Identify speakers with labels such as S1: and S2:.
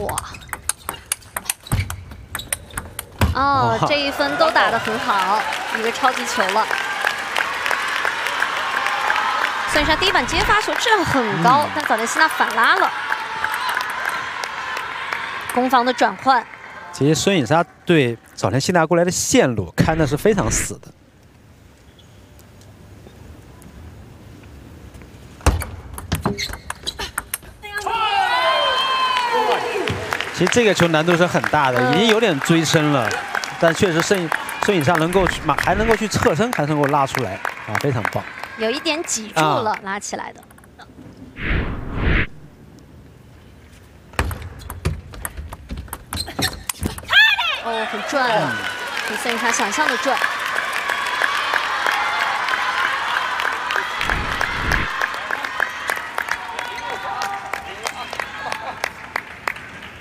S1: 哇！哦，这一分都打得很好，一个超级球了。孙颖莎第一板接发球质量很高，但早田希娜反拉了。攻防的转换，
S2: 其实孙颖莎对早田希娜过来的线路看的是非常死的。 其实这个球难度是很大的，已经有点追身了，但确实孙颖莎能够还能够去侧身，还能够拉出来啊，非常棒。
S1: 有一点挤住了，拉起来的。哦，很转，比孙颖莎想象的转。